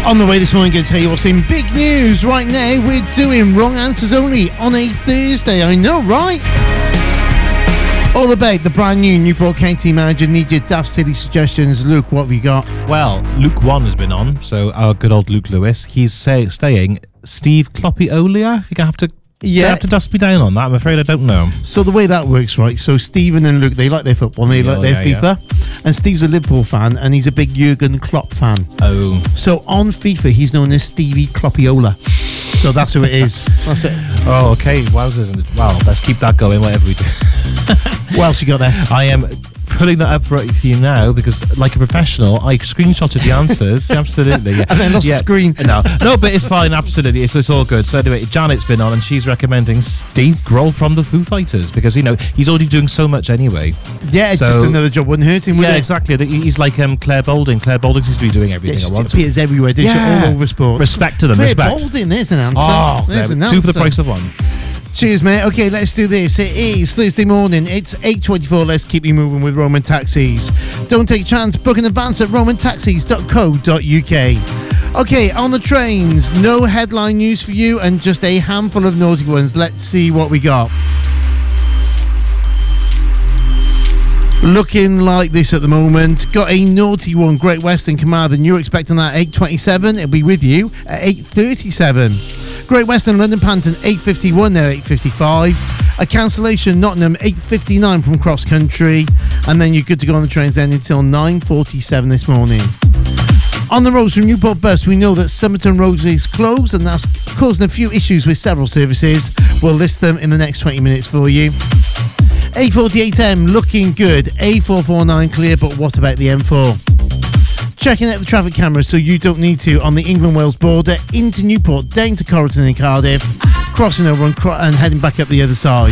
On the way this morning, going to tell you what's in big news right now. We're doing wrong answers only on a Thursday. I know, right? All about the brand new Newport County manager. Need your daft silly suggestions. Luke, what have you got? Well, Luke 1 has been on, so our good old Luke Lewis. He's staying Steve Kloppiolia. You're going to have to... Yeah. You have to dust me down on that. I'm afraid I don't know. So the way that works, right? So Stephen and Luke, they like their football, they like their FIFA. And Steve's a Liverpool fan, and he's a big Jurgen Klopp fan. Oh. So on FIFA, he's known as Stevie Kloppiola. So that's who it is. That's it. Oh, okay. Wowzers. Well, let's keep that going, whatever we do. What else you got there? I am putting that up right for you now because, like a professional, I screenshotted the answers. Absolutely. Yeah. And then lost the screen. No, but it's fine. Absolutely. It's all good. So anyway, Janet's been on and she's recommending Steve Grohl from the Foo Fighters because, he's already doing so much anyway. Yeah, so, just another job wouldn't hurt him, would it? Yeah, exactly. He's like Claire Boulding. Claire Boulding seems to be doing everything I want. Appears everywhere, does all over sport. Respect to them, Claire respect. Boulding, there's an answer. Oh, there's an answer. 2 for the price of 1. Cheers, mate. Okay, let's do this. It is Thursday morning. It's 8:24. Let's keep you moving with Roman Taxis. Don't take a chance. Book in advance at romantaxis.co.uk. Okay, on the trains, no headline news for you and just a handful of naughty ones. Let's see what we got. Looking like this at the moment. Got a naughty one, Great Western Carmarthen. You're expecting that at 8:27. It'll be with you at 8:37. Great Western London Panton 8:51 there, 8:55. A cancellation Nottingham 8:59 from Cross Country, and then you're good to go on the trains then until 9:47 this morning. On the roads from Newport Bus, we know that Somerton Road is closed, and that's causing a few issues with several services. We'll list them in the next 20 minutes for you. A48M looking good, A449 clear, but what about the M4? Checking out the traffic cameras so you don't need to on the England-Wales border into Newport, down to Corrigan and Cardiff, crossing over and heading back up the other side.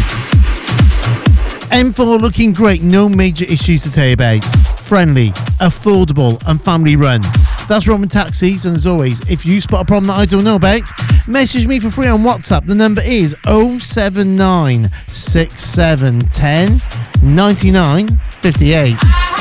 M4 looking great, no major issues to tell you about. Friendly, affordable and family run. That's Roman Taxis, and as always, if you spot a problem that I don't know about, message me for free on WhatsApp. The number is 079 6710 99 58.